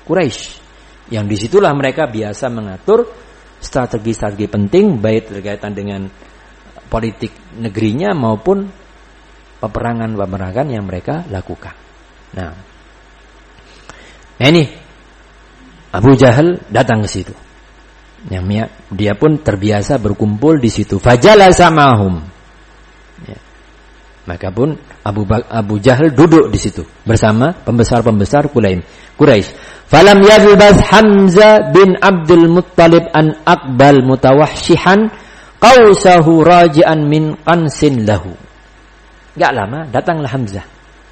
Quraisy. Yang disitulah mereka biasa mengatur strategi-strategi penting, baik berkaitan dengan politik negerinya maupun peperangan-peperangan yang mereka lakukan. Nah ini Abu Jahal datang ke situ. Dia pun terbiasa berkumpul di situ. Fajalasa ma'hum. Ya. Maka pun Abu Jahal duduk di situ bersama pembesar-pembesar Quraisy. Falam yalbas Hamzah bin Abdul Muttalib an aqbal mutawahshihan qausahu raji'an min qansin lahu. Enggak lama datanglah Hamzah.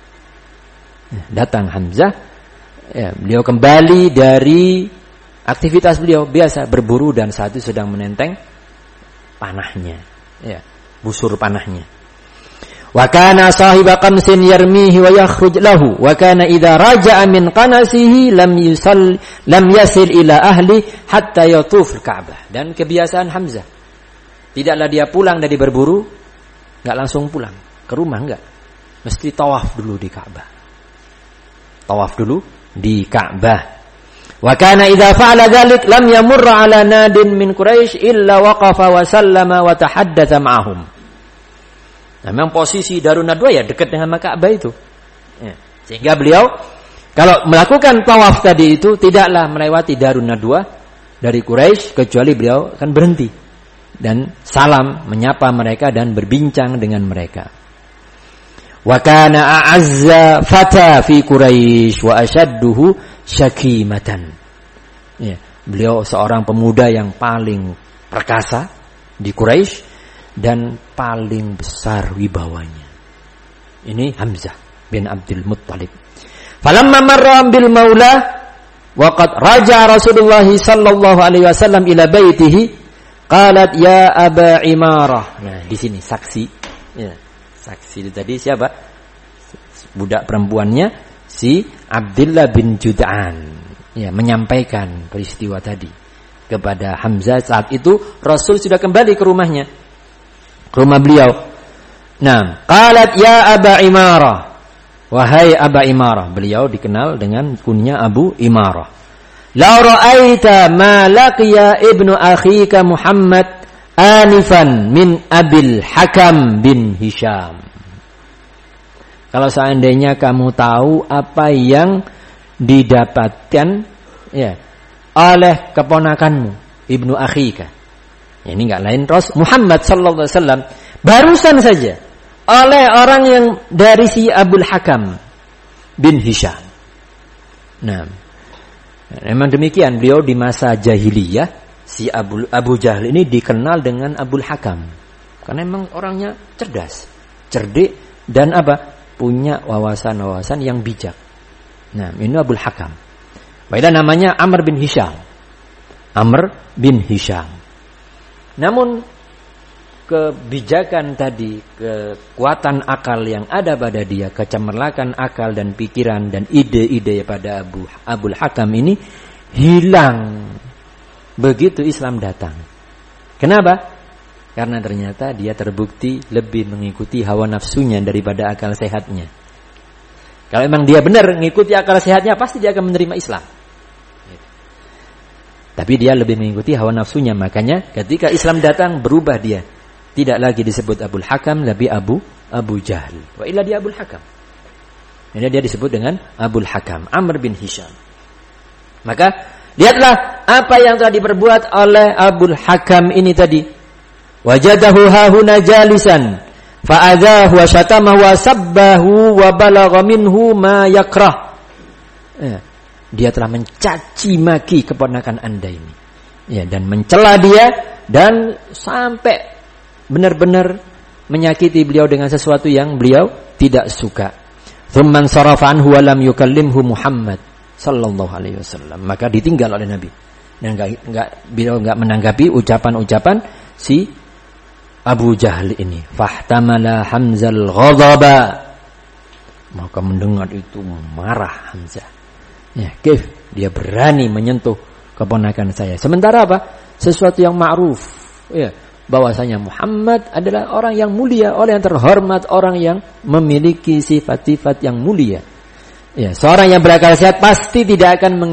Datang Hamzah, ya, beliau kembali dari aktivitas beliau biasa berburu dan saat itu sedang menenteng panahnya, ya, busur panahnya. Wa kana sahiba qamsin yarmihi wa yakhruj lahu wa kana idza raja'a min qanasihi lam yasil ila ahli hatta yatuf al-Ka'bah. Dan kebiasaan Hamzah, tidaklah dia pulang dari berburu enggak langsung pulang ke rumah, enggak. Mesti tawaf dulu di Ka'bah. Tawaf dulu di Ka'bah. Wa kana idza fa'ala dzalik lam yamurra 'ala nadin min Quraisy illa waqafa wa sallama wa tahaddatsa ma'ahum. Nah, memang posisi Darun Nadwa ya dekat dengan Ka'bah itu. Ya. Sehingga beliau kalau melakukan tawaf tadi itu tidaklah melewati Darun Nadwa dari Quraisy kecuali beliau akan berhenti dan salam menyapa mereka dan berbincang dengan mereka. Wa kana a'azza fata fi Quraisy wa ashadduhu syakimatan. Ya, beliau seorang pemuda yang paling perkasa di Quraisy dan paling besar wibawanya. Ini Hamzah bin Abdul Muttalib. Falamma marra bil maula wa qad raja Rasulullah sallallahu alaihi wasallam ila baitihi qalat ya Aba Imarah. Nah, di sini saksi. Ya. Saksi itu tadi siapa? Budak perempuannya si Abdullah bin Jud'an. Ya, menyampaikan peristiwa tadi kepada Hamzah. Saat itu Rasul sudah kembali ke rumahnya, ke rumah beliau. Nah, qalat ya Aba Imarah. Wahai Aba Imarah, beliau dikenal dengan kunya Abu Imarah. La ra'aita ma laqiya ibnu akhika Muhammad anifan min Abil Hakam bin Hisham. Kalau seandainya kamu tahu apa yang didapatkan ya oleh keponakanmu ibnu akhika. Ya, ini enggak lain Muhammad sallallahu alaihi wasallam barusan saja oleh orang yang dari si Abul Hakam bin Hisham. Nah, memang demikian beliau di masa jahiliyah si Abu Jahal ini dikenal dengan Abul Hakam karena memang orangnya cerdas, cerdik dan apa? Punya wawasan-wawasan yang bijak. Nah, ini Abul Hakam. Padahal namanya Amr bin Hisham. Amr bin Hisham. Namun kebijakan tadi, kekuatan akal yang ada pada dia, kecemerlakan akal dan pikiran dan ide-ide pada Abul Hakam ini hilang begitu Islam datang. Kenapa? Karena ternyata dia terbukti lebih mengikuti hawa nafsunya daripada akal sehatnya. Kalau memang dia benar mengikuti akal sehatnya, pasti dia akan menerima Islam. Tapi dia lebih mengikuti hawa nafsunya. Makanya ketika Islam datang berubah dia. Tidak lagi disebut Abul Hakam, lebih Abu Jahal. Wa illa dia Abul Hakam. Ini dia disebut dengan Abul Hakam, Amr bin Hisham. Maka lihatlah apa yang telah diperbuat oleh Abul Hakam ini tadi. Wajadahu hahuna jalisan fa'adhahu wa syatamahu wa sabbahu wa balagha minhu ma yakrah. Ya, dia telah mencaci maki keponakan Anda ini. Ya, dan mencela dia dan sampai benar-benar menyakiti beliau dengan sesuatu yang beliau tidak suka. Thumman sarafa anhu wa lam yukallimhu Muhammad sallallahu alaihi wasallam. Maka ditinggal oleh Nabi. Dan beliau enggak menanggapi ucapan-ucapan si Abu Jahal ini. Fahtamala Hamzal ghadaba. Maka mendengar itu marah Hamzah. Ya, dia berani menyentuh keponakan saya. Sementara apa? Sesuatu yang ma'ruf. Ya, bahwasanya Muhammad adalah orang yang mulia, orang yang terhormat, orang yang memiliki sifat-sifat yang mulia. Ya, seorang yang berakal sehat pasti tidak akan